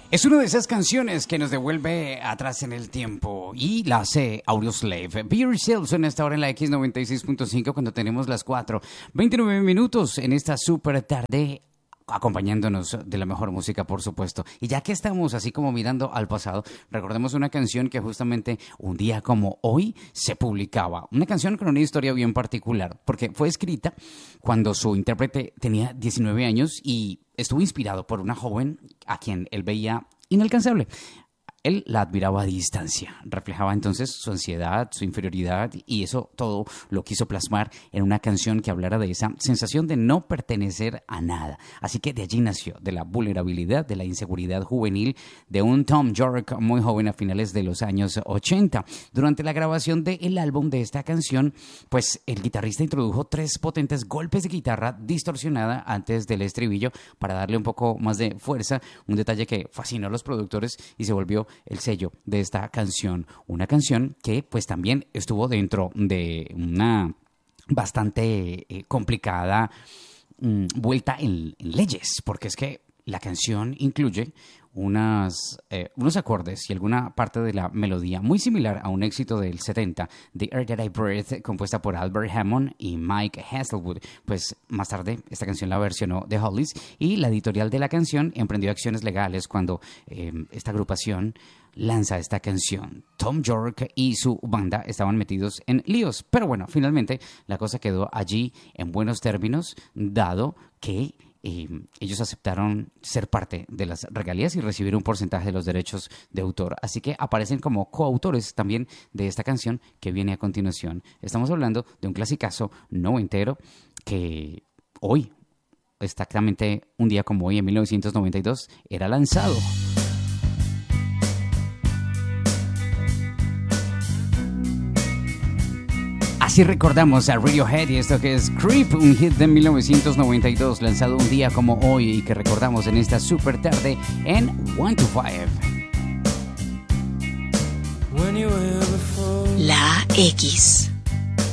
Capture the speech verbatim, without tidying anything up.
Es una de esas canciones que nos devuelve atrás en el tiempo y la hace Audioslave. Be Yourself suena esta hora en la X noventa y seis punto cinco cuando tenemos las cuatro veintinueve minutos en esta súper tarde, acompañándonos de la mejor música, por supuesto. Y ya que estamos así como mirando al pasado, recordemos una canción que justamente un día como hoy se publicaba. Una canción con una historia bien particular, porque fue escrita cuando su intérprete tenía diecinueve años y estuvo inspirado por una joven a quien él veía inalcanzable. Él la admiraba a distancia, reflejaba entonces su ansiedad, su inferioridad, y eso todo lo quiso plasmar en una canción que hablara de esa sensación de no pertenecer a nada. Así que de allí nació, de la vulnerabilidad, de la inseguridad juvenil de un Tom York muy joven a finales de los años ochenta. Durante la grabación del álbum de esta canción, pues el guitarrista introdujo tres potentes golpes de guitarra distorsionada antes del estribillo para darle un poco más de fuerza, un detalle que fascinó a los productores y se volvió el sello de esta canción, una canción que pues también estuvo dentro de una bastante eh, complicada mm, vuelta en, en leyes, porque es que la canción incluye unas, eh, unos acordes y alguna parte de la melodía muy similar a un éxito del setenta, The Air That I Breathe, compuesta por Albert Hammond y Mike Hasselwood. Pues más tarde esta canción la versionó The Hollies y la editorial de la canción emprendió acciones legales cuando eh, esta agrupación lanza esta canción. Tom York y su banda estaban metidos en líos, pero bueno, finalmente la cosa quedó allí en buenos términos, dado que Eh, ellos aceptaron ser parte de las regalías y recibir un porcentaje de los derechos de autor. Así que aparecen como coautores también de esta canción que viene a continuación. Estamos hablando de un clasicazo noventero que hoy, exactamente un día como hoy, en mil novecientos noventa y dos, era lanzado. Así recordamos a Radiohead y esto que es Creep, un hit de mil novecientos noventa y dos, lanzado un día como hoy y que recordamos en esta super tarde en one to five. La X.